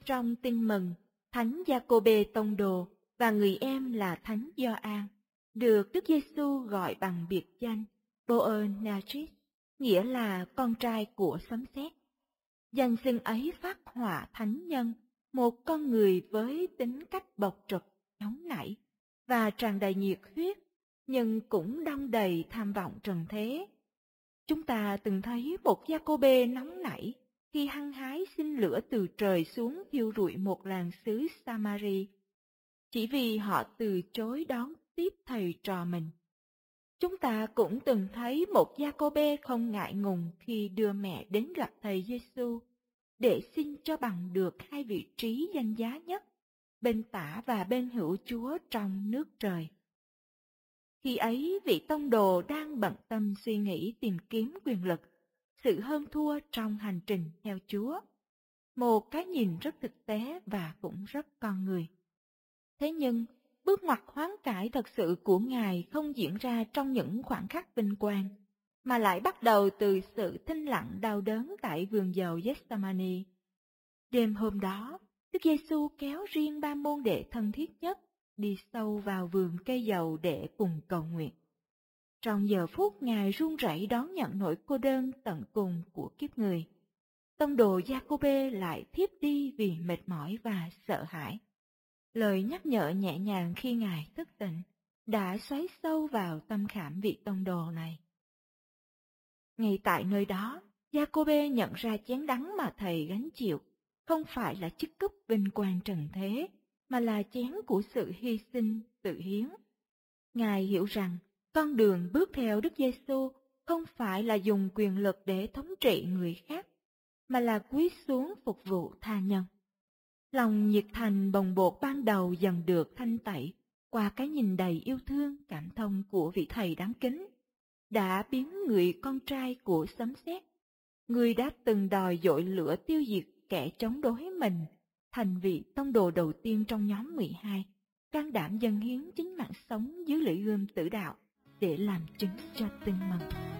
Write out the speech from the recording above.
Trong Tin Mừng, Thánh Giacôbê Tông Đồ và người em là Thánh Gioan được Đức Giêsu gọi bằng biệt danh Boanerges, nghĩa là con trai của sấm sét. Danh xưng ấy phác họa thánh nhân, một con người với tính cách bộc trực, nóng nảy và tràn đầy nhiệt huyết, nhưng cũng đong đầy tham vọng trần thế. Chúng ta từng thấy một Giacôbê nóng nảy khi hăng hái xin lửa từ trời xuống thiêu rụi một làng xứ Samari, chỉ vì họ từ chối đón tiếp thầy trò mình. Chúng ta cũng từng thấy một Giacôbê không ngại ngùng khi đưa mẹ đến gặp thầy Giêsu để xin cho bằng được hai vị trí danh giá nhất, bên tả và bên hữu Chúa trong nước trời. Khi ấy, vị tông đồ đang bận tâm suy nghĩ tìm kiếm quyền lực, sự hơn thua trong hành trình theo Chúa. Một cái nhìn rất thực tế và cũng rất con người. Thế nhưng, bước ngoặt hoán cải thật sự của Ngài không diễn ra trong những khoảnh khắc vinh quang, mà lại bắt đầu từ sự thinh lặng đau đớn tại vườn dầu Gethsemane. Đêm hôm đó, Đức Giêsu kéo riêng ba môn đệ thân thiết nhất đi sâu vào vườn cây dầu để cùng cầu nguyện. Trong giờ phút Ngài run rẩy đón nhận nỗi cô đơn tận cùng của kiếp người, tông đồ Giacôbê lại thiếp đi vì mệt mỏi và sợ hãi. Lời nhắc nhở nhẹ nhàng khi Ngài thức tỉnh đã xoáy sâu vào tâm khảm vị tông đồ này. Ngay tại nơi đó, Giacôbê nhận ra chén đắng mà thầy gánh chịu không phải là chiếc cúp vinh quang trần thế, mà là chén của sự hy sinh, tự hiến. Ngài hiểu rằng con đường bước theo Đức Giêsu không phải là dùng quyền lực để thống trị người khác, mà là cúi xuống phục vụ tha nhân. Lòng nhiệt thành bồng bột ban đầu dần được thanh tẩy qua cái nhìn đầy yêu thương, cảm thông của vị thầy đáng kính, đã biến người con trai của sấm sét, người đã từng đòi dội lửa tiêu diệt kẻ chống đối mình, thành vị tông đồ đầu tiên trong nhóm 12, can đảm dâng hiến chính mạng sống dưới lưỡi gươm tử đạo để làm chứng cho Tin Mừng.